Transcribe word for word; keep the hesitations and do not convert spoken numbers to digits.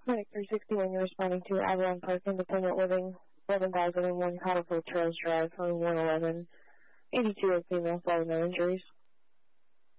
Clinic three sixty-one, you're responding to Avalon Park Independent Living, eleven thousand one Cottleville Trails Drive, room one eleven, eighty-two of female, following no injuries.